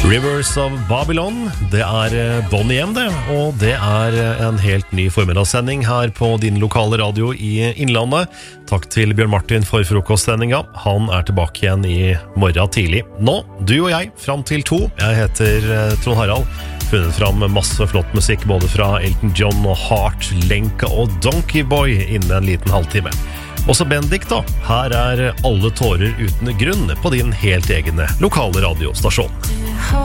Rivers of Babylon, det Bonnie M det, og det en helt ny formidagssending her på din lokale radio i Innlandet. Takk til Bjørn Martin for frokostsendinga. Han tilbake igjen i morgen tidlig. Nå, du og jeg, frem til 2. Jeg heter Trond Harald. Funnet fram masse flott musikk både fra Elton John og Heart, Lenka og Donkey Boy innen en liten halvtime. Også Bendik da, her alle tårer uten grunn på din helt egne lokale radiostasjon.